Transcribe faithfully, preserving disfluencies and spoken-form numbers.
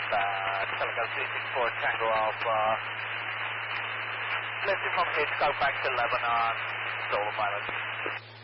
uh, Teleco three six four Tango Alpha. Lifting from Hitchcock back to Lebanon, solo pilot.